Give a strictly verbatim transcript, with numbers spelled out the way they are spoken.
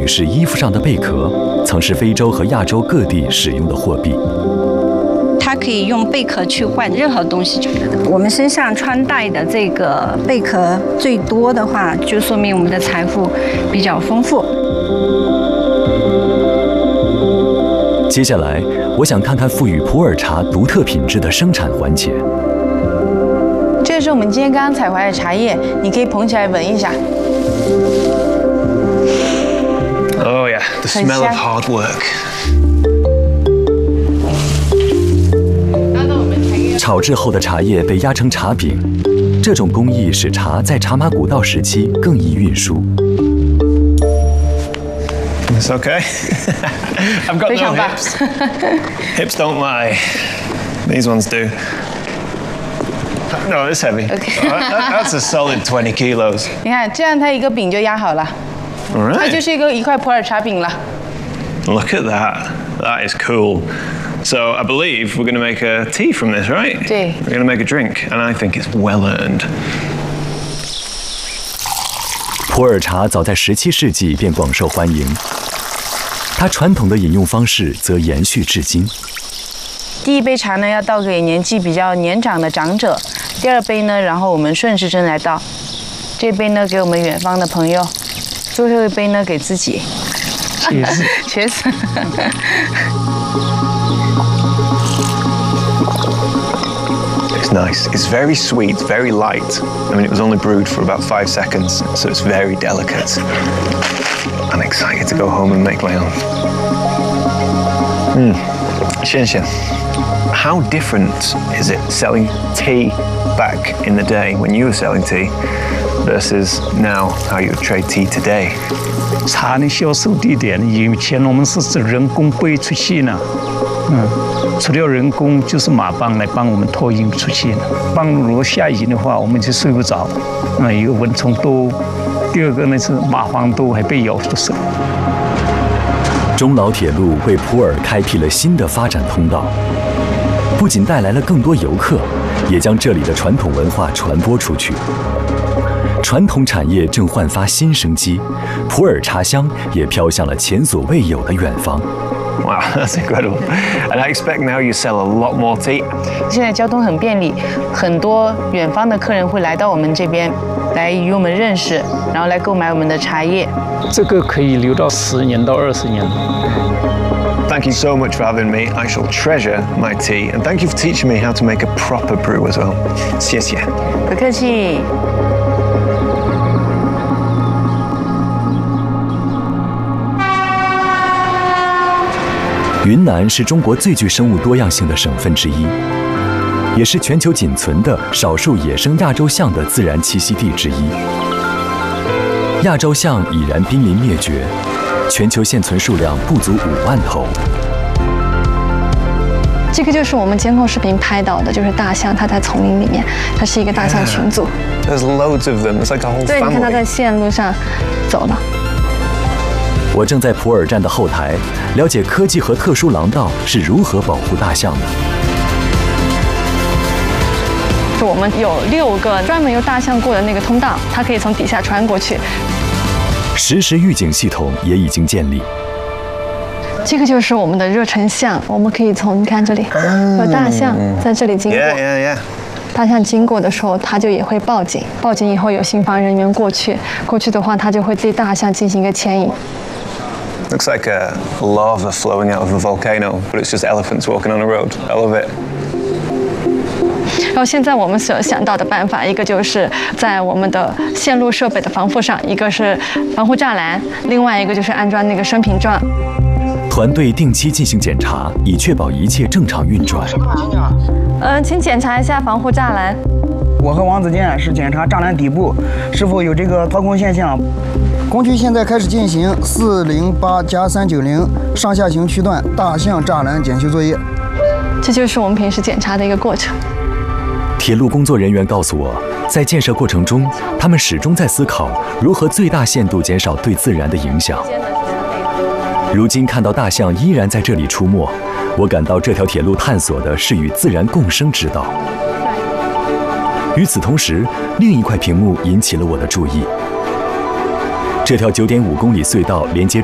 女士衣服上的贝壳，曾是非洲和亚洲各地使用的货币。 它可以用贝壳去换任何东西。我们身上穿戴的这个贝壳最多的话，就说明我们的财富比较丰富。 接下来，我想看看赋予普洱茶独特品质的生产环节。 这是我们今天刚刚采回来的茶叶，你可以捧起来闻一下。 Oh yeah, the smell of hard work. 炒制后的茶叶被压成茶饼，这种工艺使茶在茶马古道时期更易运输。 It's okay. I've got no hips. Hips don't lie. These ones do. No, it's heavy. Okay. That's a solid twenty kilos. 你看，这样它一个饼就压好了， All right. 它就是一个一块普洱茶饼了。 Look at that. That is cool. So I believe we're going to make a tea from this, right? 对。 We're going to make a drink, and I think it's well earned. 普洱茶早在十七世纪便广受欢迎，它传统的饮用方式则延续至今。 第一杯茶呢，要倒给年纪比较年长的长者；第二杯呢，然后我们顺时针来倒。这杯呢，给我们远方的朋友；最后一杯呢，给自己。 Cheers. Cheers. It's nice. It's very sweet, very light. I mean, it was only brewed for about five seconds, so it's very delicate. I'm excited to go home and make my own. Mm. Xianxian, how different is it selling tea back in the day when you were selling tea versus now how you would trade tea today? 茶的销售地点，以前我们是指人工背出去呢，嗯，除了人工就是马帮来帮我们拖运出去的。帮如果下雨的话，我们就睡不着，嗯，一个蚊虫多，第二个呢是蚂蟥多，还被咬住手。 中老铁路为普洱开辟了新的发展通道，不仅带来了更多游客，也将这里的传统文化传播出去。传统产业正焕发新生机，普洱茶香也飘向了前所未有的远方。 Wow, that's incredible. And I expect now you sell a lot more tea. 现在交通很便利，很多远方的客人会来到我们这边，来与我们认识，然后来购买我们的茶叶。 这个可以留到十年到二十年。 Thank you so much for having me. I shall treasure my tea, and thank you for teaching me how to make a proper brew as well. 谢谢。 不客气。 云南是中国最具生物多样性的省份之一，也是全球仅存的少数野生亚洲象的自然栖息地之一。亚洲象已然濒临灭绝，全球现存数量不足五万头。 这个就是我们监控视频拍到的，就是大象，它在丛林里面，它是一个大象群组。 There's loads of them. It's like a whole family. 对，你看它在线路上走了。 我正在普洱站的后台了解科技和特殊廊道是如何保护大象的。 我们有六个专门由大象过的那个通道，它可以从底下穿过去。 实时预警系统也已经建立。 这个就是我们的热成像，我们可以从你看这里有大象在这里经过。 Yeah, yeah, yeah. 大象经过的时候，它就也会报警，报警以后有信访人员过去，过去的话，它就会对大象进行一个牵引。 Looks like a lava flowing out of a volcano, but it's just elephants walking on a road. I love it. 然后现在我们所想到的办法，一个就是在我们的线路设备的防护上，一个是防护栅栏，另外一个就是安装那个升屏桩。 团队定期进行检查，以确保一切正常运转。 嗯，请检查一下防护栅栏。 我和王子健是检查栅栏底部是否有这个掏空现象。工区现在开始进行四零八加三九零上下行区段大象栅栏检修作业。 这就是我们平时检查的一个过程。 铁路工作人员告诉我，在建设过程中，他们始终在思考如何最大限度减少对自然的影响。如今看到大象依然在这里出没，我感到这条铁路探索的是与自然共生之道。与此同时，另一块屏幕引起了我的注意。这条九点五公里隧道连接